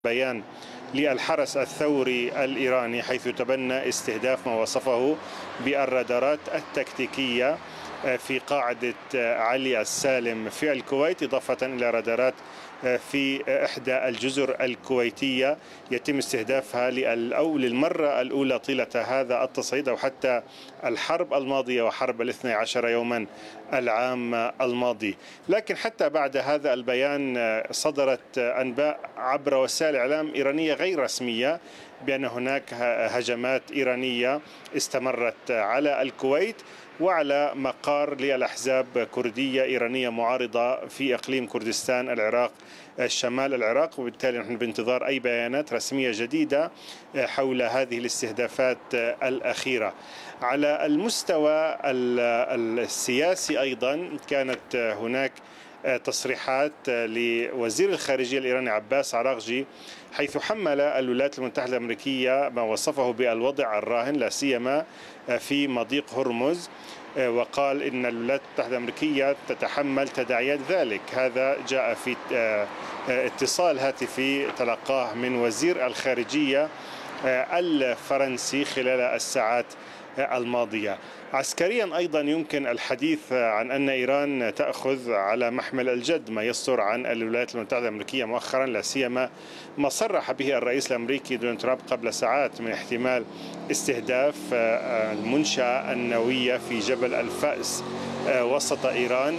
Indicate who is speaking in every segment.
Speaker 1: بيان للحرس الثوري الإيراني، حيث تبنى استهداف ما وصفه بالرادارات التكتيكية في قاعدة علي السالم في الكويت، إضافة إلى رادارات في إحدى الجزر الكويتية يتم استهدافها للمرة الأولى طيلة هذا التصعيد أو حتى الحرب الماضية وحرب 12 يوما العام الماضي. لكن حتى بعد هذا البيان صدرت أنباء عبر وسائل إعلام إيرانية غير رسمية بأن هناك هجمات إيرانية استمرت على الكويت وعلى مقار للأحزاب كردية إيرانية معارضة في إقليم كردستان العراق شمال العراق، وبالتالي نحن بانتظار أي بيانات رسمية جديدة حول هذه الاستهدافات الأخيرة. على المستوى السياسي أيضا كانت هناك تصريحات لوزير الخارجية الإيراني عباس عراقجي، حيث حمل الولايات المتحدة الأمريكية ما وصفه بالوضع الراهن لا سيما في مضيق هرمز، وقال إن الولايات المتحدة الأمريكية تتحمل تداعيات ذلك. هذا جاء في اتصال هاتفي تلقاه من وزير الخارجية الفرنسي خلال الساعات الماضية. عسكريا أيضا يمكن الحديث عن أن إيران تأخذ على محمل الجد ما يصدر عن الولايات المتحدة الأمريكية مؤخرا، لا سيما ما صرح به الرئيس الأمريكي دونالد ترامب قبل ساعات من احتمال استهداف المنشأة النووية في جبل الفأس وسط إيران.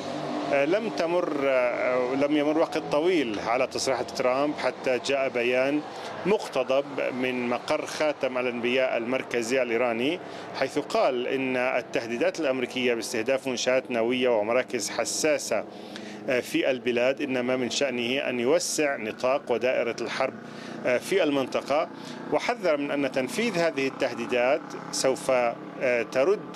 Speaker 1: لم يمر وقت طويل على تصريحات ترامب حتى جاء بيان مقتضب من مقر خاتم الأنبياء المركزي الإيراني، حيث قال إن التهديدات الأمريكية باستهداف منشآت نووية ومراكز حساسة في البلاد إنما من شأنه أن يوسع نطاق ودائرة الحرب في المنطقة، وحذر من أن تنفيذ هذه التهديدات سوف ترد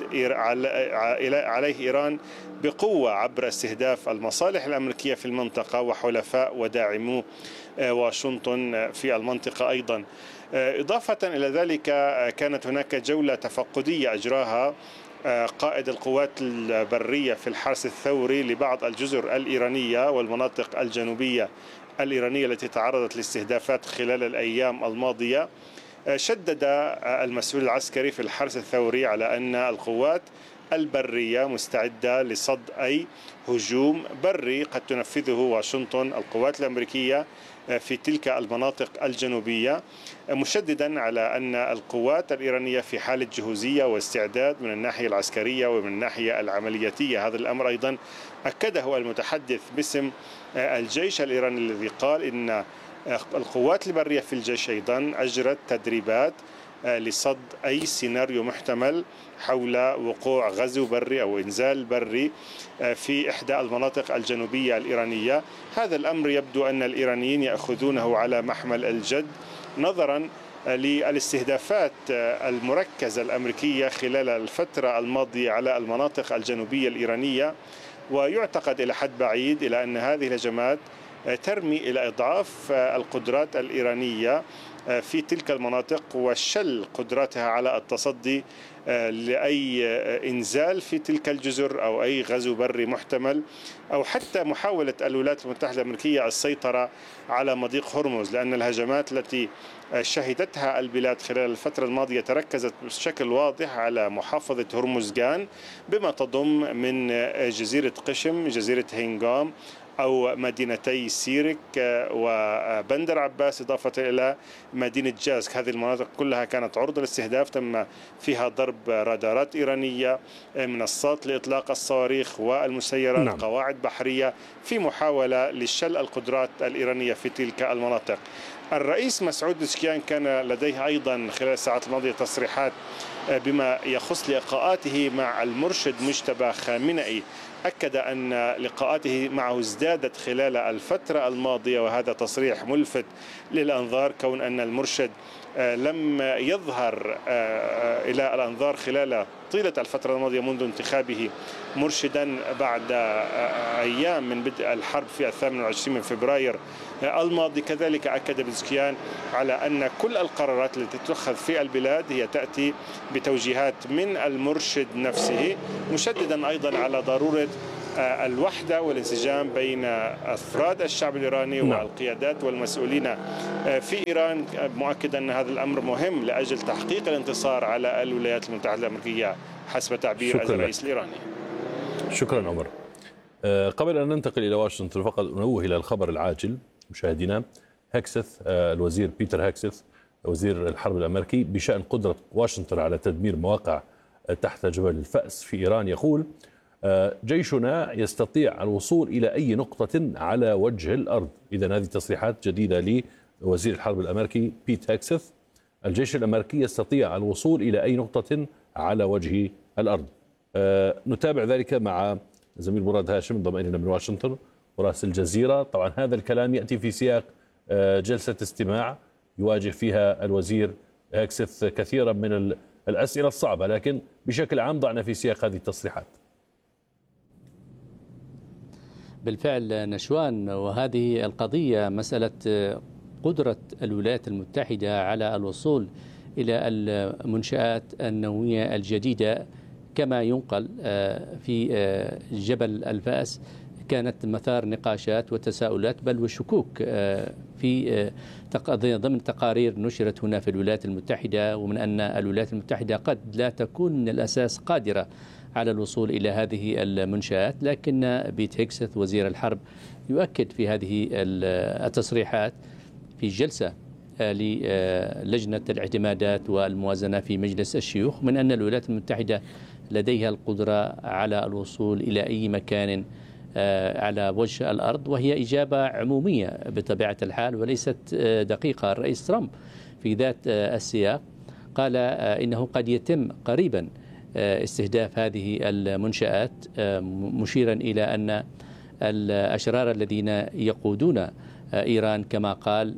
Speaker 1: عليه إيران بقوة عبر استهداف المصالح الأمريكية في المنطقة وحلفاء وداعمو واشنطن في المنطقة أيضا. إضافة إلى ذلك كانت هناك جولة تفقدية أجراها قائد القوات البرية في الحرس الثوري لبعض الجزر الإيرانية والمناطق الجنوبية الإيرانية التي تعرضت لاستهدافات خلال الأيام الماضية. شدد المسؤول العسكري في الحرس الثوري على أن القوات البرية مستعدة لصد أي هجوم بري قد تنفذه واشنطن القوات الأمريكية في تلك المناطق الجنوبية، مشددا على أن القوات الإيرانية في حالة جهوزية واستعداد من الناحية العسكرية ومن الناحية العملياتية. هذا الأمر أيضا أكده المتحدث باسم الجيش الإيراني الذي قال إن القوات البرية في الجيش أيضا أجرت تدريبات لصد أي سيناريو محتمل حول وقوع غزو بري أو إنزال بري في إحدى المناطق الجنوبية الإيرانية. هذا الأمر يبدو أن الإيرانيين يأخذونه على محمل الجد نظرا للاستهدافات المركزة الأمريكية خلال الفترة الماضية على المناطق الجنوبية الإيرانية، ويعتقد إلى حد بعيد إلى أن هذه الهجمات ترمي إلى إضعاف القدرات الإيرانية في تلك المناطق وشل قدراتها على التصدي لأي إنزال في تلك الجزر أو أي غزو بري محتمل أو حتى محاولة الولايات المتحدة الأمريكية السيطرة على مضيق هرمز، لأن الهجمات التي شهدتها البلاد خلال الفترة الماضية تركزت بشكل واضح على محافظة هرمزغان بما تضم من جزيرة قشم، جزيرة هينغام أو مدينتي سيرك وبندر عباس، إضافة إلى مدينة جازك. هذه المناطق كلها كانت عرضة للاستهداف، تم فيها ضرب رادارات إيرانية، منصات لإطلاق الصواريخ والمسيرات، قواعد بحرية، في محاولة لشل القدرات الإيرانية في تلك المناطق. الرئيس مسعود بزكيان كان لديه أيضا خلال الساعات الماضية تصريحات بما يخص لقاءاته مع المرشد مجتبى خامنئي. أكد أن لقاءاته معه ازدادت خلال الفترة الماضية، وهذا تصريح ملفت للأنظار كون أن المرشد لم يظهر إلى الأنظار خلال طيلة الفترة الماضية منذ انتخابه مرشدا بعد أيام من بدء الحرب في 28 من فبراير الماضي. كذلك أكد بزكيان على أن كل القرارات التي تتخذ في البلاد هي تأتي بتوجيهات من المرشد نفسه، مشددا أيضا على ضرورة الوحدة والانسجام بين أفراد الشعب الإيراني والقيادات والمسؤولين في إيران، مؤكد أن هذا الأمر مهم لأجل تحقيق الانتصار على الولايات المتحدة الأمريكية حسب تعبير الرئيس الإيراني.
Speaker 2: شكرا عمر. قبل أن ننتقل إلى واشنطن فقط أنوه إلى الخبر العاجل مشاهدينا. هكسث الوزير بيتر هكسث وزير الحرب الأمريكي بشأن قدرة واشنطن على تدمير مواقع تحت جبل الفأس في إيران يقول: جيشنا يستطيع الوصول إلى أي نقطة على وجه الأرض. إذن هذه تصريحات جديدة لوزير الحرب الأمريكي بيت هكسث. الجيش الأمريكي يستطيع الوصول إلى أي نقطة على وجه الأرض. نتابع ذلك مع زميل مراد هاشم انضم إلينا من واشنطن ورأس الجزيرة. طبعا هذا الكلام يأتي في سياق جلسة استماع يواجه فيها الوزير هكسث كثيرا من الأسئلة الصعبة، لكن بشكل عام ضعنا في سياق هذه التصريحات.
Speaker 3: بالفعل نشوان، وهذه القضية مسألة قدرة الولايات المتحدة على الوصول إلى المنشآت النووية الجديدة كما ينقل في جبل الفأس كانت مثار نقاشات وتساؤلات بل وشكوك في ضمن تقارير نشرت هنا في الولايات المتحدة، ومن أن الولايات المتحدة قد لا تكون من الأساس قادرة على الوصول إلى هذه المنشآت، لكن بيت هكسث وزير الحرب يؤكد في هذه التصريحات في جلسة للجنة الاعتمادات والموازنة في مجلس الشيوخ من أن الولايات المتحدة لديها القدرة على الوصول إلى أي مكان على وجه الأرض، وهي إجابة عمومية بطبيعة الحال وليست دقيقة. الرئيس ترامب في ذات السياق قال إنه قد يتم قريبا استهداف هذه المنشآت، مشيرا إلى أن الأشرار الذين يقودون إيران كما قال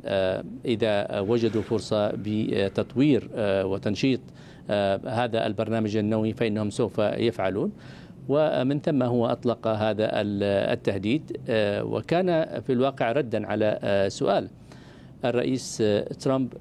Speaker 3: إذا وجدوا فرصة بتطوير وتنشيط هذا البرنامج النووي فإنهم سوف يفعلون. ومن ثم هو أطلق هذا التهديد، وكان في الواقع ردا على سؤال الرئيس ترامب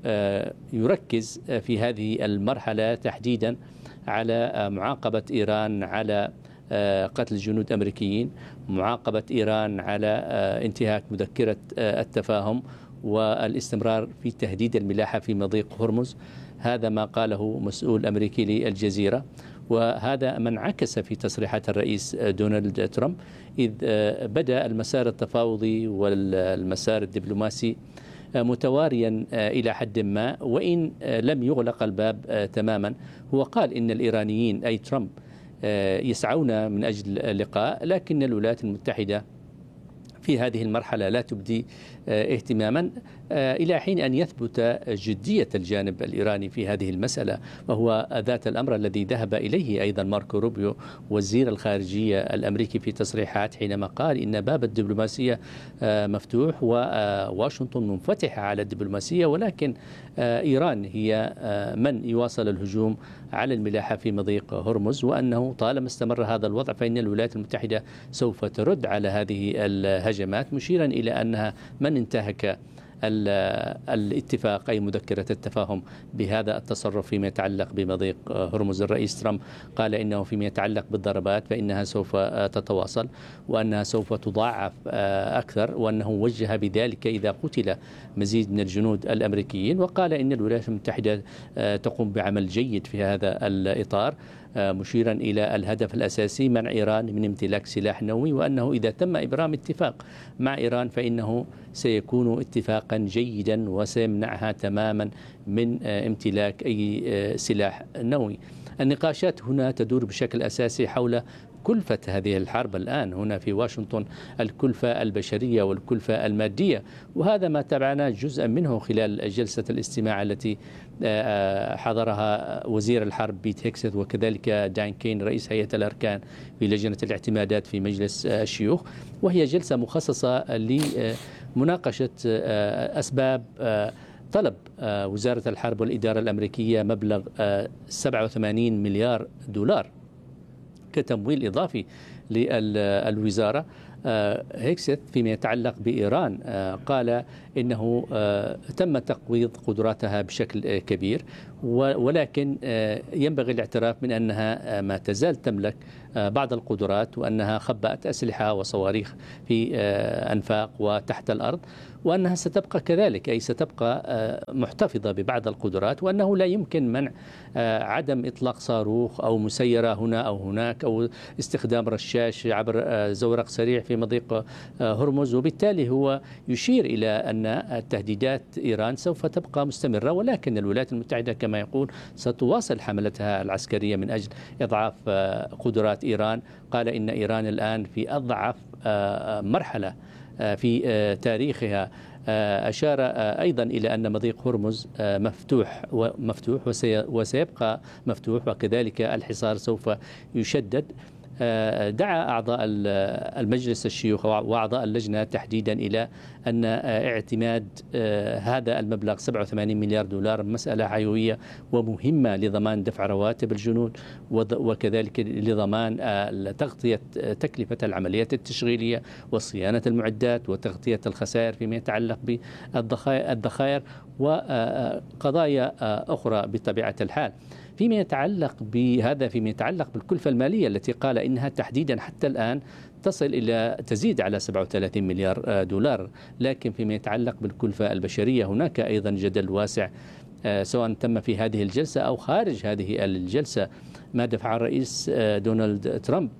Speaker 3: يركز في هذه المرحلة تحديدا على معاقبة إيران على قتل جنود أمريكيين، معاقبة إيران على انتهاك مذكرة التفاهم والاستمرار في تهديد الملاحة في مضيق هرمز. هذا ما قاله مسؤول أمريكي للجزيرة، وهذا ما انعكس في تصريحات الرئيس دونالد ترامب إذ بدأ المسار التفاوضي والمسار الدبلوماسي متواريا إلى حد ما، وإن لم يغلق الباب تماما. هو قال إن الإيرانيين أي ترامب يسعون من أجل اللقاء، لكن الولايات المتحدة في هذه المرحلة لا تبدي اهتماما إلى حين أن يثبت جدية الجانب الإيراني في هذه المسألة، وهو ذات الأمر الذي ذهب إليه أيضا ماركو روبيو وزير الخارجية الأمريكي في تصريحات حينما قال إن باب الدبلوماسية مفتوح وواشنطن منفتحة على الدبلوماسية، ولكن إيران هي من يواصل الهجوم على الملاحة في مضيق هرمز، وأنه طالما استمر هذا الوضع فإن الولايات المتحدة سوف ترد على هذه الهجمات، مشيرا إلى أنها من انتهك الاتفاق أي مذكرة التفاهم بهذا التصرف فيما يتعلق بمضيق هرمز. الرئيس ترامب قال إنه فيما يتعلق بالضربات فإنها سوف تتواصل وأنها سوف تضاعف أكثر، وأنه وجه بذلك إذا قتل مزيد من الجنود الأمريكيين، وقال إن الولايات المتحدة تقوم بعمل جيد في هذا الإطار، مشيرا إلى الهدف الأساسي منع إيران من امتلاك سلاح نووي، وأنه إذا تم إبرام اتفاق مع إيران فإنه سيكون اتفاقا جيدا وسيمنعها تماما من امتلاك أي سلاح نووي. النقاشات هنا تدور بشكل أساسي حول كلفة هذه الحرب الآن هنا في واشنطن، الكلفة البشرية والكلفة المادية، وهذا ما تابعنا جزءا منه خلال جلسة الاستماع التي حضرها وزير الحرب بيت هكسث وكذلك دان كين رئيس هيئة الأركان في لجنة الاعتمادات في مجلس الشيوخ، وهي جلسة مخصصة لمناقشة أسباب طلب وزارة الحرب والإدارة الأمريكية مبلغ 87 مليار دولار كتمويل إضافي للوزارة هيكسث فيما يتعلق بإيران قال إنه تم تقويض قدراتها بشكل كبير، ولكن ينبغي الاعتراف من أنها ما تزال تملك بعض القدرات، وأنها خبأت أسلحة وصواريخ في أنفاق وتحت الأرض، وأنها ستبقى كذلك، أي ستبقى محتفظة ببعض القدرات، وأنه لا يمكن منع عدم إطلاق صاروخ أو مسيرة هنا أو هناك أو استخدام رشاش عبر زورق سريع في مضيق هرمز. وبالتالي هو يشير إلى أن التهديدات إيران سوف تبقى مستمرة، ولكن الولايات المتحدة كما يقول ستواصل حملتها العسكرية من أجل إضعاف قدرات إيران. قال إن إيران الآن في أضعف مرحلة في تاريخها. أشار أيضا إلى أن مضيق هرمز مفتوح وسيبقى مفتوح، وكذلك الحصار سوف يشدد. دعا أعضاء المجلس الشيوخ وأعضاء اللجنة تحديدا إلى أن اعتماد هذا المبلغ 87 مليار دولار مسألة حيوية ومهمة لضمان دفع رواتب الجنود، وكذلك لضمان تغطية تكلفة العمليات التشغيلية وصيانة المعدات وتغطية الخسائر فيما يتعلق بالذخائر وقضايا أخرى بطبيعة الحال. فيما يتعلق بالكلفة المالية التي قال إنها تحديدا حتى الآن تصل إلى تزيد على 37 مليار دولار، لكن فيما يتعلق بالكلفة البشرية هناك أيضا جدل واسع سواء تم في هذه الجلسة أو خارج هذه الجلسة. ما دفع الرئيس دونالد ترامب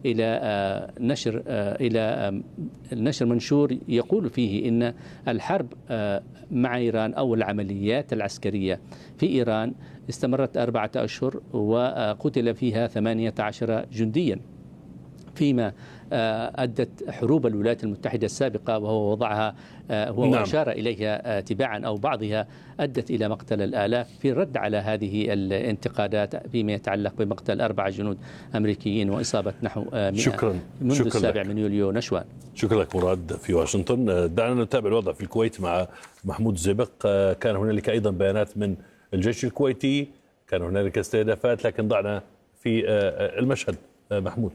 Speaker 3: إلى نشر منشور يقول فيه إن الحرب مع إيران أو العمليات العسكرية في إيران استمرت 4 أشهر وقتل فيها 18 جنديا، فيما أدت حروب الولايات المتحدة السابقة وهو وضعها وأشار إليها تباعا أو بعضها أدت إلى مقتل الآلاف، في الرد على هذه الانتقادات فيما يتعلق بمقتل 4 جنود أمريكيين وإصابة نحو 100 منذ 7 من يوليو. نشوان.
Speaker 2: شكرا لك مراد في واشنطن. دعنا نتابع الوضع في الكويت مع محمود زبق. كان هنالك أيضا بيانات من الجيش الكويتي، كان هنالك استهدافات، لكن ضعنا في المشهد. محمود.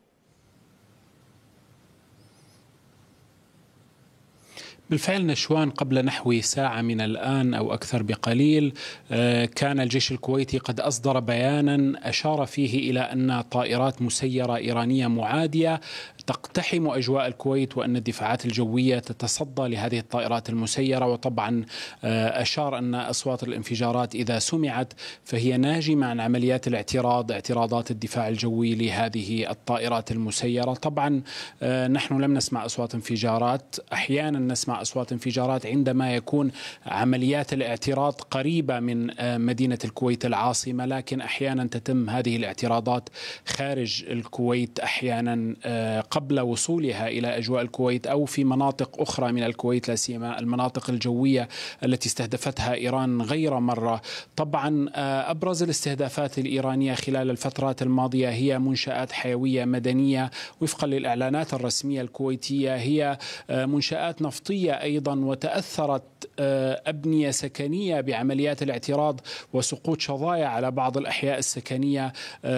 Speaker 4: بالفعل نشوان، قبل نحو ساعة من الآن أو أكثر بقليل كان الجيش الكويتي قد أصدر بيانا أشار فيه إلى أن طائرات مسيرة إيرانية معادية تقتحم أجواء الكويت، وأن الدفاعات الجوية تتصدى لهذه الطائرات المسيرة. وطبعا أشار أن أصوات الانفجارات إذا سمعت فهي ناجمة عن عمليات اعتراضات الدفاع الجوي لهذه الطائرات المسيرة. طبعا نحن لم نسمع أصوات انفجارات، أحيانا نسمع أصوات انفجارات عندما يكون عمليات الاعتراض قريبة من مدينة الكويت العاصمة، لكن أحيانا تتم هذه الاعتراضات خارج الكويت، أحيانا قبل وصولها إلى أجواء الكويت أو في مناطق أخرى من الكويت، لا سيما المناطق الجوية التي استهدفتها إيران غير مرة. طبعا أبرز الاستهدافات الإيرانية خلال الفترات الماضية هي منشآت حيوية مدنية وفقا للإعلانات الرسمية الكويتية، هي منشآت نفطية أيضا، وتأثرت أبنية سكنية بعمليات الاعتراض وسقوط شظايا على بعض الأحياء السكنية،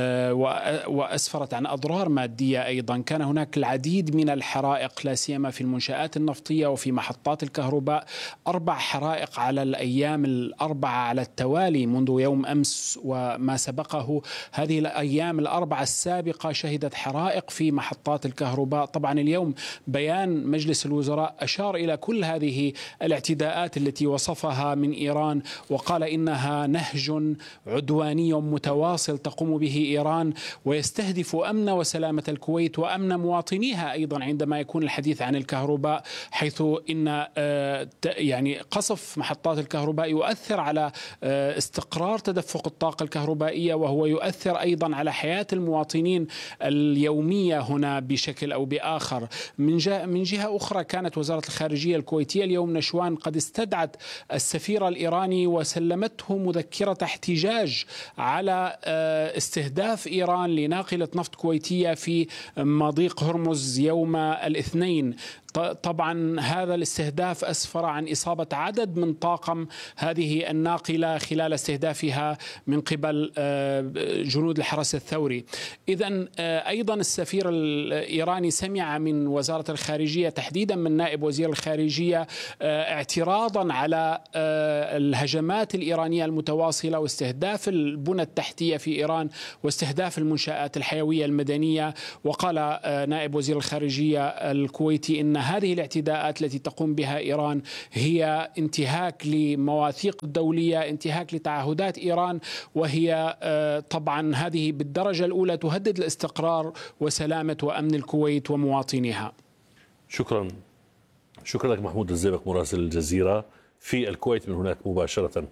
Speaker 4: وأسفرت عن أضرار مادية أيضا. كان هناك العديد من الحرائق لا سيما في المنشآت النفطية وفي محطات الكهرباء، 4 حرائق على الأيام ال4 على التوالي منذ يوم أمس وما سبقه. هذه الأيام ال4 السابقة شهدت حرائق في محطات الكهرباء. طبعا اليوم بيان مجلس الوزراء أشار إلى كل هذه الاعتداءات التي وصفها من إيران، وقال إنها نهج عدواني متواصل تقوم به إيران ويستهدف أمن وسلامة الكويت وأمن مواطنيها أيضا عندما يكون الحديث عن الكهرباء، حيث إن يعني قصف محطات الكهرباء يؤثر على استقرار تدفق الطاقة الكهربائية، وهو يؤثر أيضا على حياة المواطنين اليومية هنا بشكل أو بآخر. من جهة أخرى كانت وزارة الخارجية الكويتية اليوم نشوان قد استدعت السفير الإيراني وسلمته مذكرة احتجاج على استهداف إيران لناقلة نفط كويتية في مضيق هرمز يوم الاثنين. طبعا هذا الاستهداف أسفر عن إصابة عدد من طاقم هذه الناقلة خلال استهدافها من قبل جنود الحرس الثوري. إذن أيضا السفير الإيراني سمع من وزارة الخارجية تحديدا من نائب وزير الخارجية اعتراضا على الهجمات الإيرانية المتواصلة واستهداف البنى التحتية في إيران واستهداف المنشآت الحيوية المدنية. وقال نائب وزير الخارجية الكويتي إن هذه الاعتداءات التي تقوم بها إيران هي انتهاك لمواثيق الدولية، انتهاك لتعهدات إيران، وهي طبعا هذه بالدرجة الأولى تهدد الاستقرار وسلامة وأمن الكويت ومواطنيها.
Speaker 2: شكرا لك محمود الزيبق مراسل الجزيرة في الكويت من هناك مباشرة.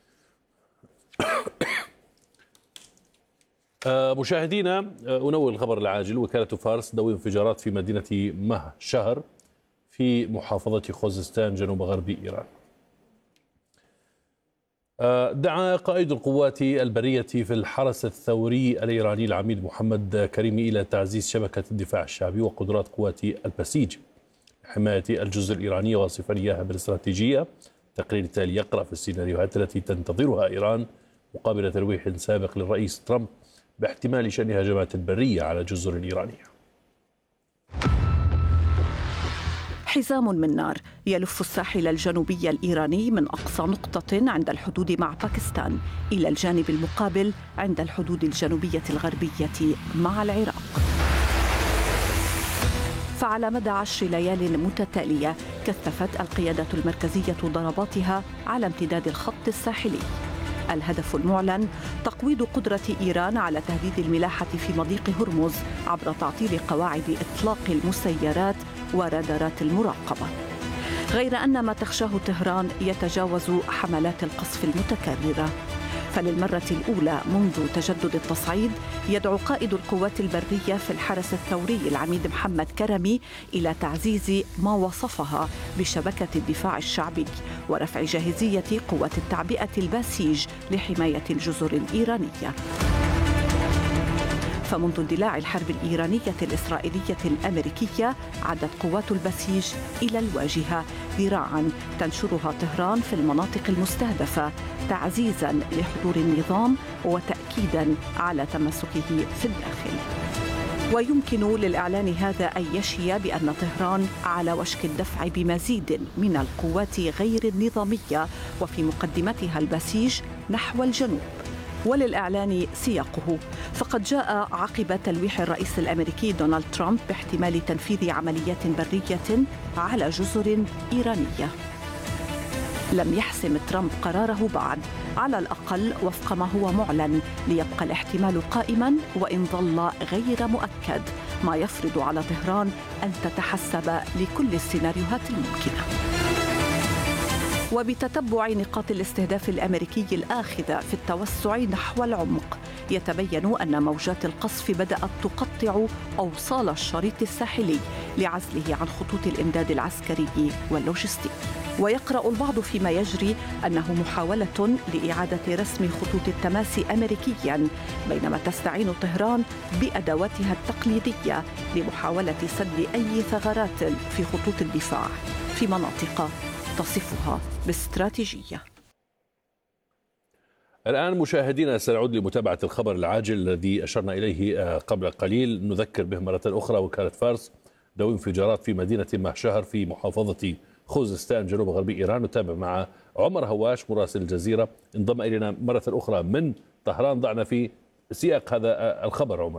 Speaker 2: مشاهدينا، أنوه الخبر العاجل. وكالة فارس دوي انفجارات في مدينة مه شهر في محافظة خوزستان جنوب غرب إيران. دعا قائد القوات البرية في الحرس الثوري الإيراني العميد محمد كريمي إلى تعزيز شبكة الدفاع الشعبي وقدرات قوات البسيج لحماية الجزر الإيرانية وصفا إياها بالاستراتيجية. تقرير التالي يقرأ في السيناريوهات التي تنتظرها إيران مقابل تلويح سابق للرئيس ترامب باحتمال شن هجمات برية على الجزر الإيرانية.
Speaker 5: حزام من نار يلف الساحل الجنوبي الإيراني من أقصى نقطة عند الحدود مع باكستان إلى الجانب المقابل عند الحدود الجنوبية الغربية مع العراق. فعلى مدى 10 ليال متتالية كثفت القيادة المركزية ضرباتها على امتداد الخط الساحلي. الهدف المعلن تقويض قدرة إيران على تهديد الملاحة في مضيق هرمز عبر تعطيل قواعد إطلاق المسيرات ورادارات المراقبة. غير أن ما تخشاه طهران يتجاوز حملات القصف المتكررة. فللمرة الأولى منذ تجدد التصعيد يدعو قائد القوات البرية في الحرس الثوري العميد محمد كرمي إلى تعزيز ما وصفها بشبكة الدفاع الشعبي ورفع جاهزية قوات التعبئة الباسيج لحماية الجزر الإيرانية. فمنذ اندلاع الحرب الإيرانية الإسرائيلية الأمريكية عادت قوات البسيج إلى الواجهة ذراعاً تنشرها طهران في المناطق المستهدفة تعزيزاً لحضور النظام وتأكيداً على تمسكه في الداخل. ويمكن للإعلان هذا أن يشي بأن طهران على وشك الدفع بمزيد من القوات غير النظامية وفي مقدمتها البسيج نحو الجنوب. وللإعلان سياقه، فقد جاء عقب تلويح الرئيس الأمريكي دونالد ترامب باحتمال تنفيذ عمليات برية على جزر إيرانية. لم يحسم ترامب قراره بعد، على الأقل وفق ما هو معلن، ليبقى الاحتمال قائما وإن ظل غير مؤكد، ما يفرض على طهران أن تتحسب لكل السيناريوهات الممكنة. وبتتبع نقاط الاستهداف الأمريكي الآخذة في التوسع نحو العمق يتبين أن موجات القصف بدأت تقطع أوصال الشريط الساحلي لعزله عن خطوط الإمداد العسكري واللوجستي. ويقرأ البعض فيما يجري أنه محاولة لإعادة رسم خطوط التماس أمريكياً، بينما تستعين طهران بأدواتها التقليدية لمحاولة سد أي ثغرات في خطوط الدفاع في مناطق تصفها باستراتيجية.
Speaker 2: الآن مشاهدينا سنعود لمتابعة الخبر العاجل الذي أشرنا إليه قبل قليل. نذكر به مرة أخرى وكالة فارس دوي انفجارات في مدينة مه شهر في محافظة خوزستان جنوب غرب إيران. نتابع مع عمر هواش مراسل الجزيرة انضم إلينا مرة أخرى من طهران. ضعنا في سياق هذا الخبر عمر.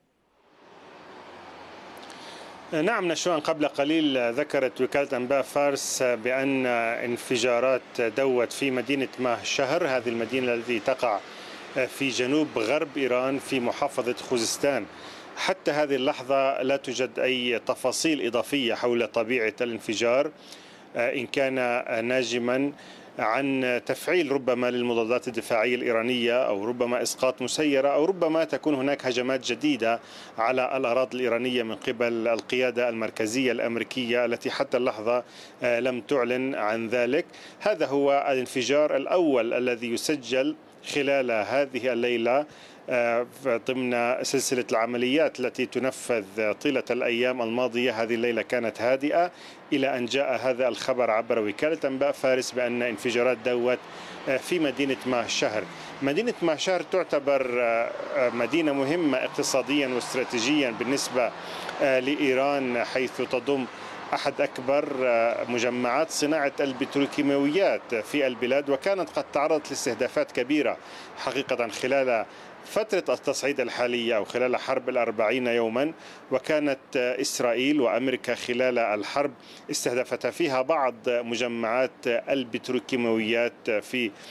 Speaker 1: نعم نشوان، قبل قليل ذكرت وكالة أنباء فارس بأن انفجارات دوت في مدينة مه شهر، هذه المدينة التي تقع في جنوب غرب إيران في محافظة خوزستان. حتى هذه اللحظة لا توجد أي تفاصيل إضافية حول طبيعة الانفجار، إن كان ناجما عن تفعيل ربما للمضادات الدفاعية الإيرانية أو ربما إسقاط مسيرة أو ربما تكون هناك هجمات جديدة على الأراضي الإيرانية من قبل القيادة المركزية الأمريكية التي حتى اللحظة لم تعلن عن ذلك. هذا هو الانفجار الأول الذي يسجل خلال هذه الليلة ضمن سلسلة العمليات التي تنفذ طيلة الأيام الماضية. هذه الليلة كانت هادئة إلى أن جاء هذا الخبر عبر وكالة أنباء فارس بأن انفجارات دوت في مدينة ماشهر. مدينة ماشهر تعتبر مدينة مهمة اقتصاديا واستراتيجيا بالنسبة لإيران، حيث تضم أحد أكبر مجمعات صناعة البتروكيماويات في البلاد، وكانت قد تعرضت لاستهدافات كبيرة حقيقة خلال فترة التصعيد الحالية أو خلال حرب 40 يوما. وكانت إسرائيل وأمريكا خلال الحرب استهدفتها فيها بعض مجمعات البتروكيماويات في